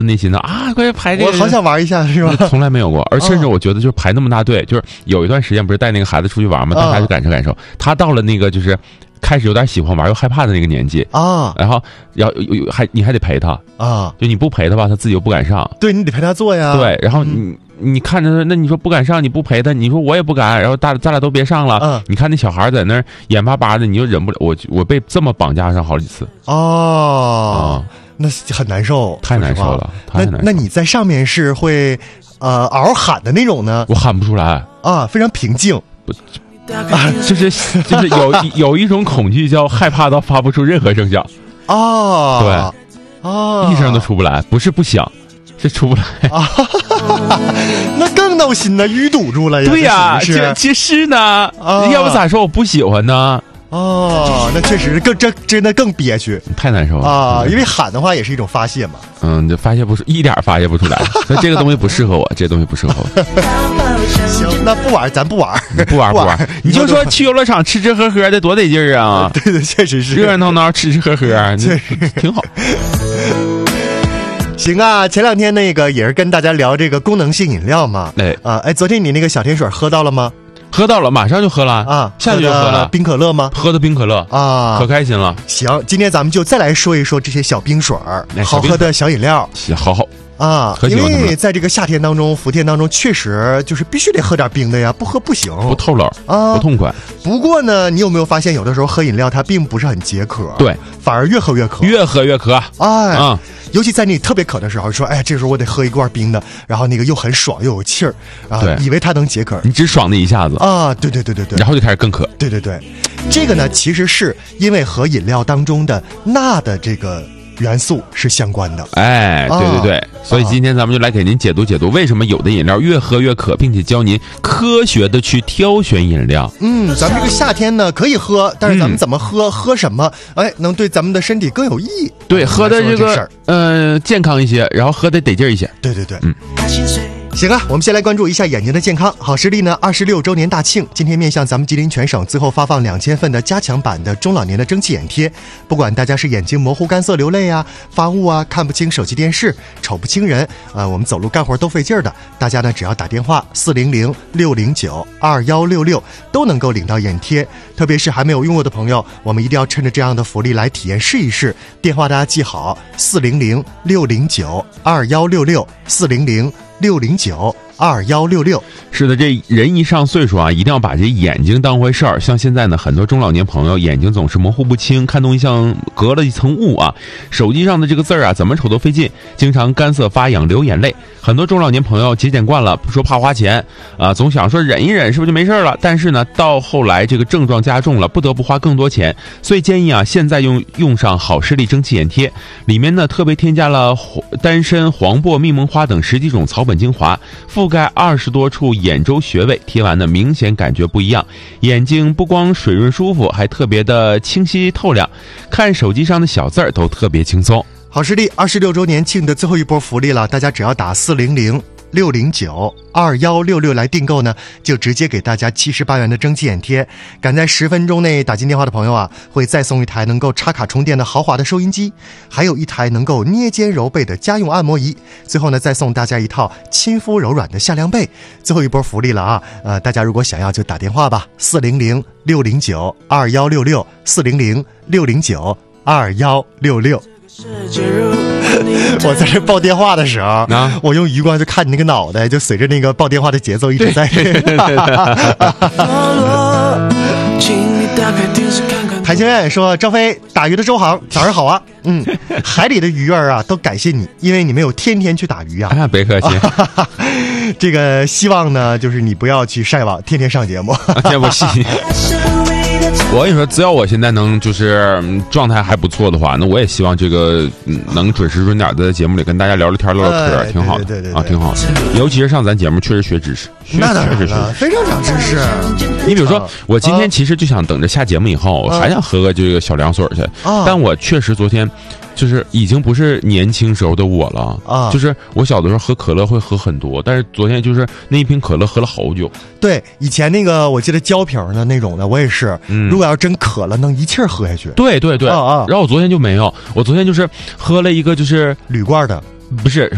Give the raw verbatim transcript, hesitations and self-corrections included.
内心的啊，快排这个， 我好想玩一下，是吧？ 从来没有过，而甚至我觉得就是排那么大队，就是有一段时间不是带那个孩子出去玩嘛，带他去感受感受，他到了那个就是开始有点喜欢玩又害怕的那个年纪啊， 然后要还你还得陪他啊， 就你不陪他吧，他自己又不敢上， 对你得陪他做呀， 对，然后你。你看着那你说不敢上，你不陪他，你说我也不敢，然后大咱俩都别上了。嗯，你看那小孩在那儿眼巴巴的，你就忍不了。我我被这么绑架上好几次。 哦，啊、那很难受， 太难受了。太难受了。 那那你在上面是会呃嗷喊的那种呢？ 我喊不出来啊，非常平静。 不啊，就是就是有有一种恐惧叫害怕到发不出任何声响。 哦， 对， 哦， 一声都出不来，不是不响。这出不来啊， 那更闹心呢，淤堵住了呀。 对呀， 这其实呢， 啊、 要不咋说我不喜欢呢？ 哦，那确实更这真的更憋屈， 太难受了啊！因为喊的话也是一种发泄嘛。 嗯，就发泄不出，一点发泄不出来。那这个东西不适合我，这个东西不适合我。 行，那不玩，咱不玩， 不玩不玩。你就说去游乐场吃吃喝喝的多得劲儿啊！ 对对，确实是热热闹闹吃吃喝喝， 确实挺好。 行啊，前两天那个也是跟大家聊这个功能性饮料嘛， 哎啊哎，昨天你那个小甜水喝到了吗？ 喝到了，马上就喝了啊， 下去就喝了。 冰可乐吗？ 喝的冰可乐啊， 可开心了。 行，今天咱们就再来说一说这些小冰水儿，好喝的小饮料， 好好啊，因为在这个夏天当中，伏天当中，确实就是必须得喝点冰的呀，不喝不行， 不透冷啊， 不痛快。 不过呢，你有没有发现，有的时候喝饮料它并不是很解渴， 对， 反而越喝越渴， 越喝越渴。 哎， 嗯。 尤其在你特别渴的时候，说哎，这时候我得喝一罐冰的，然后那个又很爽又有气儿啊，以为它能解渴， 你只爽那一下子啊，对对对对对， 然后就开始更渴， 对对对，这个呢其实是因为和饮料当中的钠的这个元素是相关的， 哎，对对对，啊、所以今天咱们就来给您解读解读为什么有的饮料越喝越渴，并且教您科学的去挑选饮料。 嗯，咱们这个夏天呢可以喝，但是咱们怎么喝，嗯、喝什么，哎，能对咱们的身体更有意义。 对，喝的这个呃健康一些，然后喝的得劲一些。 对对对， 嗯。 行啊，我们先来关注一下眼睛的健康。好视力呢二十六周年大庆，今天面向咱们吉林全省最后发放两千份的加强版的中老年的蒸汽眼贴。不管大家是眼睛模糊、干涩、流泪啊、发雾啊、看不清手机电视、瞅不清人，呃，我们走路干活都费劲儿的，大家呢只要打电话四零零六零九二幺六六都能够领到眼贴。特别是还没有用过的朋友，我们一定要趁着这样的福利来体验试一试。电话大家记好，四零零六零九二幺六六，四零零六零九二幺六六。 是的，这人一上岁数啊，一定要把这眼睛当回事儿。像现在呢，很多中老年朋友眼睛总是模糊不清，看东西像隔了一层雾啊。手机上的这个字儿啊，怎么瞅都费劲，经常干涩发痒流眼泪。很多中老年朋友节俭惯了，不说怕花钱啊，总想说忍一忍是不是就没事了？但是呢，到后来这个症状加重了，不得不花更多钱。所以建议啊，现在用用上好视力蒸汽眼贴，里面呢特别添加了丹参、黄柏、蜜蒙花等十几种草本精华，覆盖二十多处眼周穴位，贴完呢明显感觉不一样，眼睛不光水润舒服，还特别的清晰透亮，看手机上的小字儿都特别轻松。 好视力二十六周年庆的最后一波福利了，大家只要打四零零六零九二幺六六来订购呢，就直接给大家七十八元的蒸汽眼贴。赶在十分钟内打进电话的朋友啊，会再送一台能够插卡充电的豪华的收音机，还有一台能够捏肩揉背的家用按摩仪。最后呢，再送大家一套亲肤柔软的夏凉被。最后一波福利了啊！呃，大家如果想要就打电话吧，四零零六零九二幺六六，四零零六零九二幺六六。我在这报电话的时候，啊、我用余光就看你那个脑袋，就随着那个报电话的节奏一直在。谭清苑说：“张飞打鱼的周航早上好啊，嗯，海里的鱼儿啊都感谢你，因为你没有天天去打鱼啊。 啊别客气， 这个希望呢，就是你不要去晒网，天天上节目。 天不细。”我跟你说，只要我现在能就是、嗯、状态还不错的话，那我也希望这个、嗯、能准时准点的在节目里跟大家聊聊天唠唠嗑、呃，挺好的， 对对对对啊，挺好的。尤其是上咱节目，确实学知识， 那当然了，非常长知识。 你比如说，我今天其实就想等着下节目以后，我、啊、还想喝个这个小凉水去，啊、但我确实昨天。就是已经不是年轻时候的我了啊！就是我小的时候喝可乐会喝很多，但是昨天就是那一瓶可乐喝了好久。 对，以前那个我记得胶瓶的那种的，我也是。嗯，如果要真渴了，能一气儿喝下去。 对对对，啊啊！然后我昨天就没有，我昨天就是喝了一个就是铝罐的， 不是